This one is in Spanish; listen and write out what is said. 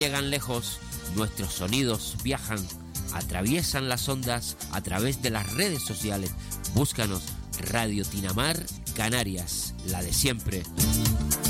llegan lejos, nuestros sonidos viajan, atraviesan las ondas a través de las redes sociales. Búscanos, Radio Tinamar Canarias, la de siempre.